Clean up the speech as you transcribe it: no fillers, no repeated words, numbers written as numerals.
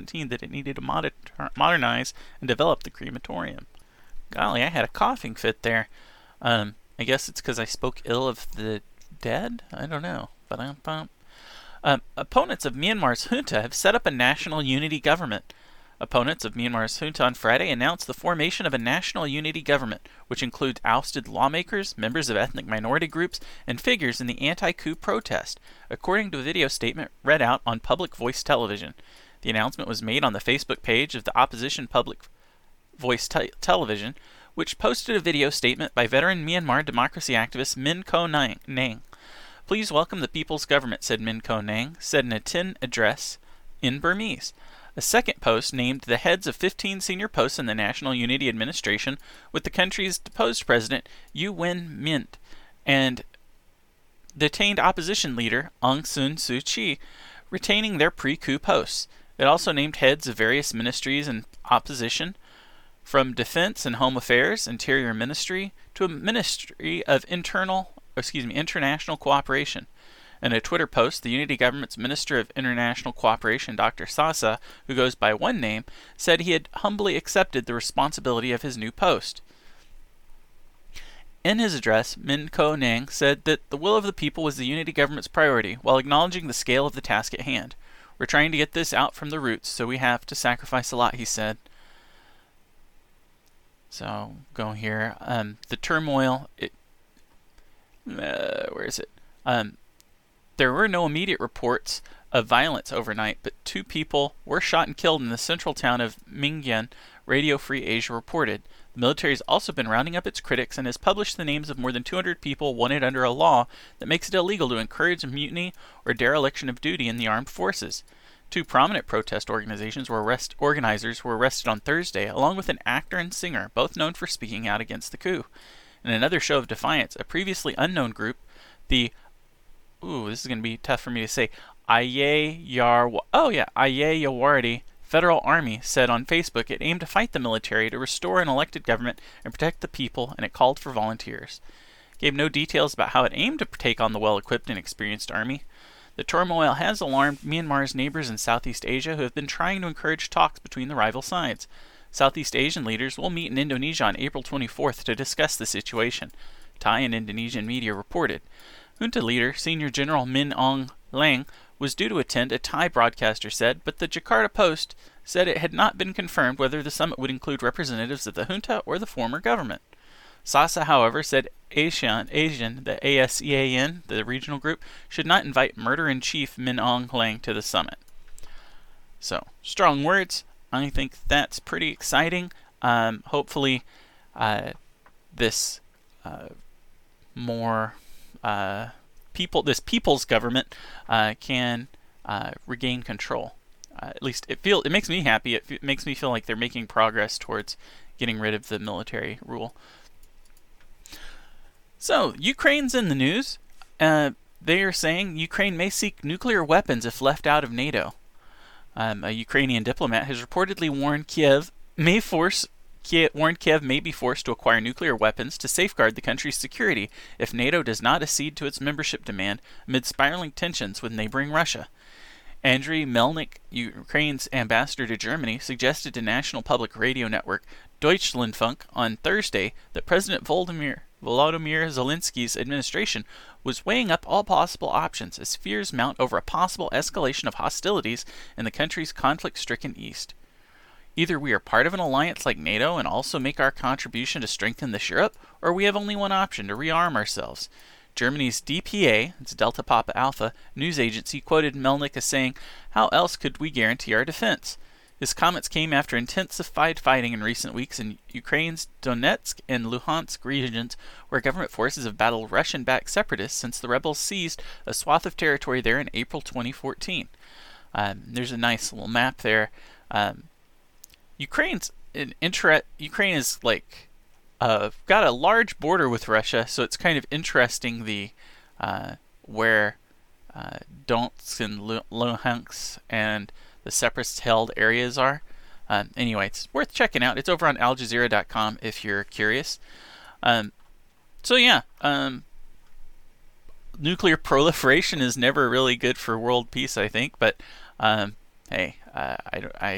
2017 that it needed to modernize and develop the crematorium. Golly, I had a coughing fit there. I guess it's because I spoke ill of the dead? I don't know. Opponents of Myanmar's junta have set up a national unity government. Opponents of Myanmar's junta on Friday announced the formation of a national unity government, which includes ousted lawmakers, members of ethnic minority groups, and figures in the anti-coup protest, according to a video statement read out on Public Voice television. The announcement was made on the Facebook page of the opposition Public Voice television, which posted a video statement by veteran Myanmar democracy activist Min Ko Nang. Please welcome the people's government, said Min Ko Nang, said in a tin address in Burmese. A second post named the heads of 15 senior posts in the National Unity Administration, with the country's deposed president, U Win Mint, and detained opposition leader Aung San Suu Kyi, retaining their pre-coup posts. It also named heads of various ministries and opposition, from Defense and Home Affairs, Interior Ministry, to a Ministry of International Cooperation. In a Twitter post, the Unity Government's Minister of International Cooperation, Dr. Sasa, who goes by one name, said he had humbly accepted the responsibility of his new post. In his address, Min Ko Nang said that the will of the people was the Unity Government's priority, while acknowledging the scale of the task at hand. We're trying to get this out from the roots, so we have to sacrifice a lot, he said. So, go here. The turmoil, where is it? There were no immediate reports of violence overnight, but 2 people were shot and killed in the central town of Mingyan, Radio Free Asia reported. The military has also been rounding up its critics and has published the names of more than 200 people wanted under a law that makes it illegal to encourage mutiny or dereliction of duty in the armed forces. 2 prominent protest organizers were arrested on Thursday, along with an actor and singer, both known for speaking out against the coup. In another show of defiance, a previously unknown group, the this is going to be tough for me to say. Yawardi Federal Army said on Facebook it aimed to fight the military to restore an elected government and protect the people, and it called for volunteers. It gave no details about how it aimed to take on the well-equipped and experienced army. The turmoil has alarmed Myanmar's neighbors in Southeast Asia, who have been trying to encourage talks between the rival sides. Southeast Asian leaders will meet in Indonesia on April 24th to discuss the situation, Thai and Indonesian media reported. Junta leader, Senior General Min Aung Hlaing, was due to attend, a Thai broadcaster said, but the Jakarta Post said it had not been confirmed whether the summit would include representatives of the junta or the former government. Sasa, however, said ASEAN, the ASEAN, the regional group, should not invite Murder-in-Chief Min Aung Hlaing to the summit. So, strong words. I think that's pretty exciting. Hopefully, this people's government can regain control. At least it makes me happy. It makes me feel like they're making progress towards getting rid of the military rule. So, Ukraine's in the news. They are saying Ukraine may seek nuclear weapons if left out of NATO. A Ukrainian diplomat has reportedly warned Kiev may be forced to acquire nuclear weapons to safeguard the country's security if NATO does not accede to its membership demand amid spiraling tensions with neighboring Russia. Andriy Melnik, Ukraine's ambassador to Germany, suggested to national public radio network Deutschlandfunk on Thursday that President Volodymyr Zelensky's administration was weighing up all possible options as fears mount over a possible escalation of hostilities in the country's conflict-stricken east. Either we are part of an alliance like NATO and also make our contribution to strengthen this Europe, or we have only one option, to rearm ourselves. Germany's DPA, it's Delta Papa Alpha, news agency quoted Melnik as saying, "How else could we guarantee our defense?" His comments came after intensified fighting in recent weeks in Ukraine's Donetsk and Luhansk regions, where government forces have battled Russian-backed separatists since the rebels seized a swath of territory there in April 2014. There's a nice little map there. Ukraine is like got a large border with Russia, so it's kind of interesting where Donetsk and Luhansk and the separatist held areas are. Anyway, it's worth checking out. It's over on AlJazeera.com if you're curious. Nuclear proliferation is never really good for world peace, I think. But hey, I